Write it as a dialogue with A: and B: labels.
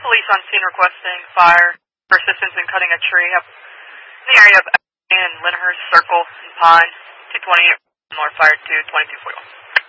A: Police on scene requesting fire for assistance in cutting a tree up in the area of and Lyndhurst Circle and Pine, 228 North Fire to 2241.